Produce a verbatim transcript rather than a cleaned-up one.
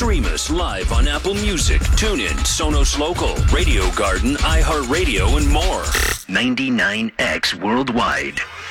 Stream us live on Apple Music, TuneIn, Sonos Local, Radio Garden, iHeartRadio, and more. ninety-nine X Worldwide.